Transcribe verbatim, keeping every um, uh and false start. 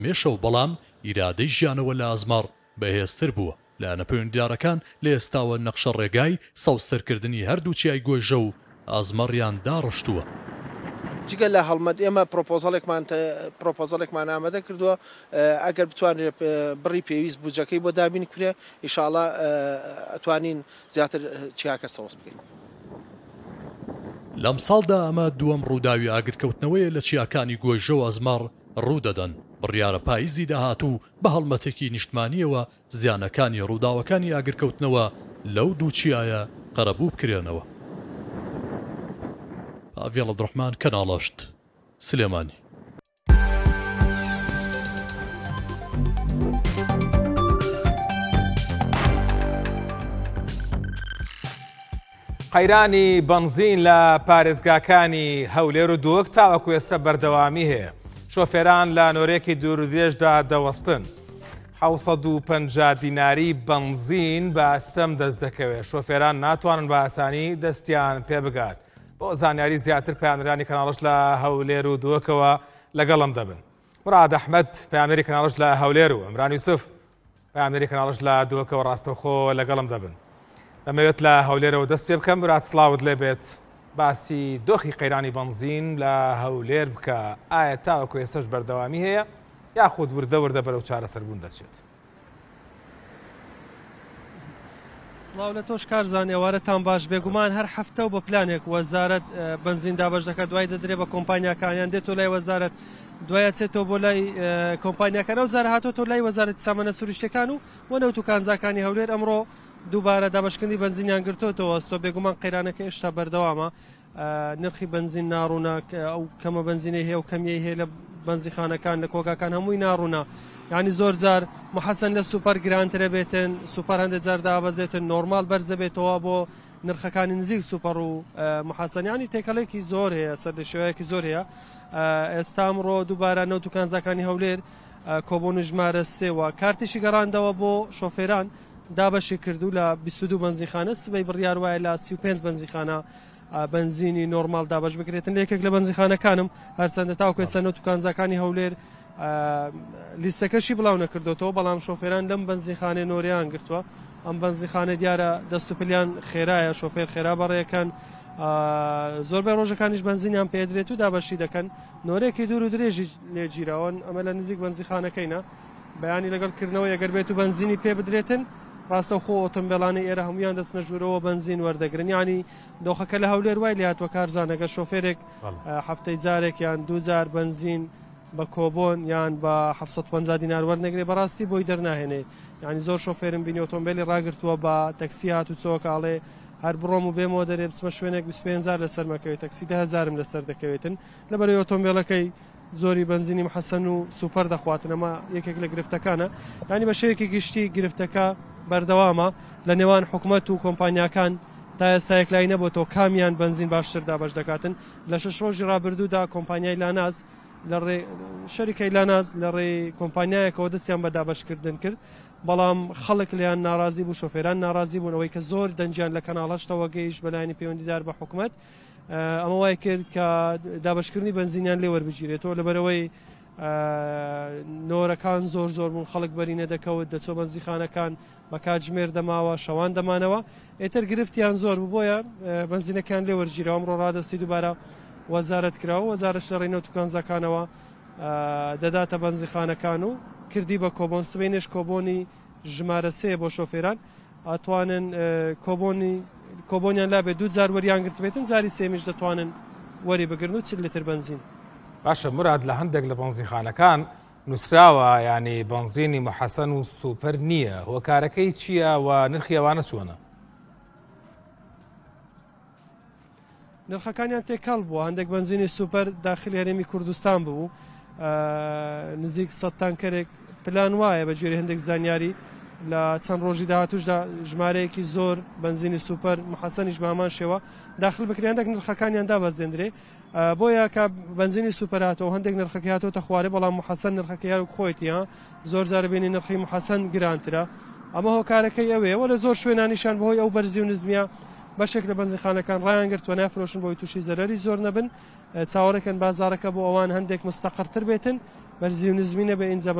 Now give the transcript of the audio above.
مێشە و بەڵام ئیرادەی ژیانەوە لە ئازمار بەهێزتر بووە. لایەنە پەیوەندیدارەکان لە ئێستاوە نەخشە ڕێگای سەوستەرکردنی هەردوو چیای گۆیژە و ئازمەڕیان داڕشتووە. جگە لە هەڵمەت ئێمە پرۆپۆزەڵێکمان پرۆپۆزەڵێکمان ئامادە کردووە ئەگەر بتوانێت بڕی پێویست بودجەکەی بۆ دابین کرێ ئینشاڵڵا ئەتوانین زیاتر چیاکە سەوز بکەین. لەم ساڵدا ئەمە دووەم ڕووداوی ئاگرکەوتنەوەیە لە چیاکانی گۆیژە و ئازمار ڕوودەدەن. بڕیارە پاییزی داهاتوو بە هەڵمەتێکی نیشتمانیەوە زیانەکانی ڕووداوەکانی ئاگرکەوتنەوە لەو دوو چیایە قەرەبوو بکرێنەوە. ئاڤێڵ عەبدوڕەحمان کەناڵەشت سلێمانی. قەیرانی بنزین لە پارێزگاکانی هەولێر و دووەک تاوەکو ئێستا بەردەوامی هەیە. شۆفێران لە نۆرێکی دوورودرێژدا دەوەستن. حەوت و پەنجا دیناری بنزین بە ئەستەم دەست دەکەوێت. شۆفێران ناتوانن بە ئاسانی دەستیان پێ بگات. بۆ زانیاری زیاتر پەیامەرانی کەناڵەش لە هەولێر و دووەکەوە لەگەڵم دەبن. مراد ئەحمەد پەیامەری کەناڵەش لە هەولێر و ئەمران یوسف پەیامەری کەناڵەش لە دووەکەوە ڕاستەوخۆ لەگەڵم دەبن. دەمەوێت لە هەولێرەوە دەست پێ بکەم. مراد سڵاوت لێ بێت. باسی دۆخی قەیرانی بنزین لە هەولێر بکە. ئایا تاوەکو ئێستاش بەردەوامی هەیە یاخود وردە وردە بەرەو چارەسەربوون دەچێت؟ سڵاو لە تۆش کارزان ئێوارەتان باش. بێگومان هەر هەفتە و بە پلانێک وەزارەت بنزین دابەش دەکات، دوای دەدرێ بە کۆمپانیاکانیان دێتەوە لای وەزارەت، دوایە چێتەوە بۆ لای کۆمپانیاکان و وەزارە هاتۆتەوە لای وەزارەتی سامانە سروشتیەکان و بۆ نەوت و کانزاکانی هەولێر ئەمڕۆ دووبارە دابەشکردنی بنزینیان گرتوتەوە. ئەستۆ بێگومان قەیرانەکە هێشتا بەردەوامە. نرخی بنزین ناڕوونا ئەو کەمە بنزینەی هەیە و کەمیەی هەیە لە بنزیخانەکان لە کۆگاکان هەمووی ناڕوونا. یعنی زۆر جار محەسەن لە سوپەر گرانترە بێتن، سوپەر هەندێک جار دابەزێتن، نۆرمال بەرزە بێتەوە بۆ نرخەکانی نزیک سوپەر و محەسەن. ینی تێکەڵێکی زۆر هەیە، سەردەشێوەیەکی زۆر هەیە. ئێستا ئەمڕۆ دووبارە نەوت و کانزاکانی هەولێر کۆبوون ژمارە سێوە کارتیشی گەڕاندەوە بۆ شۆفێران دابەشی کردو لە بیست و دوو بنزیخانە. سبەی بڕیار وایە لە سی و پێنج بنزیخانە بنزینی نۆرمال دابەش بکرێتن. یەکێک لە بنزیخانەکانم هەرچەندە تاوکو ئێستا نەوت و کانزاکانی هەولێر لیستەکەشی بڵاو نەکردوتەوە، بەڵام شۆفێران لەم بنزیخانەی نۆریان گرتووە. ئەم بنزیخانە دیارە دەست و پلیان خێرایە، شۆفێر خێرا بەڕێەکەن، زۆربەی ڕۆژەکانیش بنزینیان پێدرێت و دابەشی دەکەن. نۆرێکی دوور و درێژی لێگیراون، ئەمە لە نزیک بنزیخانەکەینە. بەیانی لەگەڵکردنەوە ئەگەر بێت و بنزینی پێ بدرێتن ڕاستەوخۆ ئۆتۆمبیلانی ئێرە هەمویان دەچنە ژوورەوە بنزین وەردەگرن. ینی دۆخەکە لە هەولێر وای لێ هاتووە کارزانەکە شۆفێرێک هەفتەی جارێک یان دوو جار بنزین بە کۆبۆن یان بە حەفت و پەنجا دینار وەرنەگرێ بەڕاستی بۆی دەرناهێنێ. ینی زۆر شۆفێرم بینی ئۆتۆمبیلی ڕاگرتووە بە تەکسی هاتو چۆکاڵێ هەر بڕۆم و بێمەوە دەرێ بچمە شوێنێک بیست و پێنج هەزار لەسەر مەکەوێت، تەکسی دە هەزارم لەسەر دەکەوێتن لەبەرەوەی ئۆتۆمبیلەکەی زۆری بنزینی محەسەن و سوپەر دەخواتن. ئەمە یەکێک لە گرفتەکانە. ینی بە شێوەیەکی گشتی گرفتەکە بەردەوامە لە نێوان حکوومەت و کۆمپانیاکان. تا ئێستا یەکلای نەبووەوە کامیان بنزین باشتر دابەش دەکاتن. لە شەش ڕۆژی ڕابردوودا کۆمپانیای لاناز لە ڕێ شەریکەی لاناز لە ڕێ کۆمپانیایەکەوە دەستیان بە دابەشکردن کرد، بەڵام خەڵک لیان ناڕازی بوو، شۆفێران ناڕازی بوون، ئەوەی کە زۆر دەنجیان لە کەناڵەشتەوە گەیشت بەلایانی پەیوەندیدار بە حکوومەت. ئەمە وای کرد کە دابەشکردنی بنزینیان لێ وەربگیرێتەوە لەبەرەوەی نۆرەکان زۆر زۆر بوون، خەڵک بەرینە دەکەوت، دەچۆ بنزیخانەکان بە کاتژمێر دەماوە، شەوان دەمانەوە، ئێتر گرفتیان زۆر بوو، بۆیە بنزینەکان لێ وەرگیرەوە. ئەمڕۆ ڕادستی دووبارە وەزارەت کراوە، وەزارەش لە ڕێی نەوت و کانزاکانەوە دەداتە بنزیخانەکان و کردی بە کۆبۆن. سبەینێش کۆبۆنی ژمارە سێ بۆ شۆفێران ئەتوانن کۆبۆنی کۆبۆنیان لابێت دوو جار وەریان گرتبێتن، زاری سێمیش دەتوانن وەری بگرن و چل لتر بنزین. باشە مراد، لە هەندێک لە بنزیخانەکان نووسراوە ینی بنزینی محەسەن و سوپەر نییە، هۆکارەکەی چییە و نرخی ئەوانە چۆنە؟ نرخەکانیان تێکەڵ بووە. هەندێک بنزینی سوپەر داخلی هەرێمی کوردستان بوو، نزیک سەد تانکەرێک پلان وایە بە گوێرەی هەندێک زانیاری لە چەند ڕۆژی داهاتوشدا ژمارەیەکی زۆر بنزینی سوپەر محەسەنیش بە هەمان شێوە داخل بکرێ، هەندێک نرخەکانیان دابەزێنرێ. بۆیە کە بنزینی سوپەر هاتەوە هەندێک نرخەکە هاتۆتە خوارێ، بەڵام محەسەن نرخەکە یاک خۆیتی ها زۆر جارە بینی نرخی محەسەن گرانترە. ئەمە هۆکارەکەی ئەوەیە، وە لە زۆر شوێنانیشان بەهۆی ئەو بەرزی و نزمیە بەشێک لە بەنزینخانەکان ڕایانگرت و نافرۆشن بۆی تووشی زەرەری زۆر نەبن چاوەڕێکن بازارەکە بۆ ئەوان هەندێک مستەقرتر بێتن بەرزی و نزمینە بە ئینجا